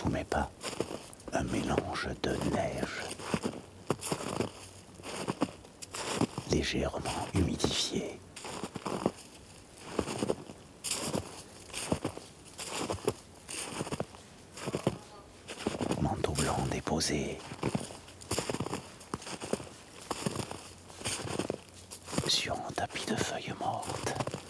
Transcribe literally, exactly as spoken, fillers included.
sous mes pas un mélange de neige légèrement humidifié. Manteau blanc déposé sur un tapis de feuilles mortes.